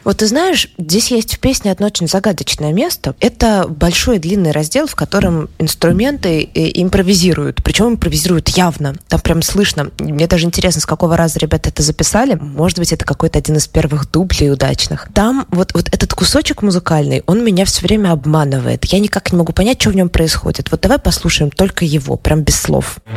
Вот ты знаешь, здесь есть в песне одно очень загадочное место. Это большой длинный раздел, в котором инструменты импровизируют. Причем импровизируют явно. Там прям слышно. Мне даже интересно, с какого раза ребята это записали. Может быть, это какой-то один из первых дублей удачных. Там вот этот кусочек музыкальный, он меня все время обманывает. Я никак не могу понять, что в нем происходит. Вот давай послушаем только его, прям без слов.